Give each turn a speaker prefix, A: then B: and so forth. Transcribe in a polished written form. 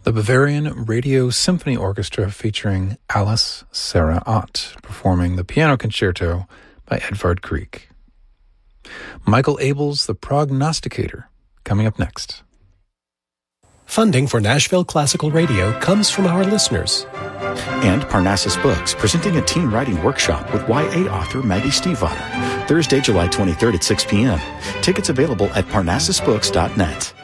A: The Bavarian Radio Symphony Orchestra featuring Alice Sarah Ott performing the piano concerto by Edvard Grieg. Michael Abel's The Prognosticator coming up next.
B: Funding for Nashville Classical Radio comes from our listeners.
C: And Parnassus Books, presenting a teen writing workshop with YA author Maggie Stiefvater, Thursday, July 23rd at 6 p.m. Tickets available at parnassusbooks.net.